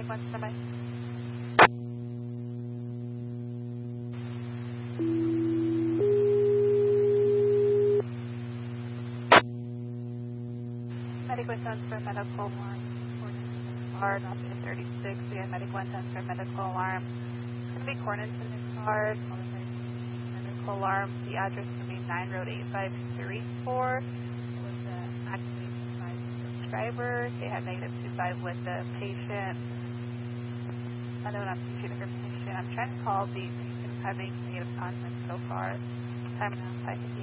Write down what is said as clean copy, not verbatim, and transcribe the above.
1, standby. Medic 1 10 for medical alarm. Car, not 36. We have Medic 1 10 for medical alarm. It's going to be Cornington car, medical alarm. The address is going to be 9 Road 8534 with the activation by the subscriber. They had negative 25 with the patient. I don't know if patient information. I'm trying to call the patient having negative contact so far. Time now, 5:58.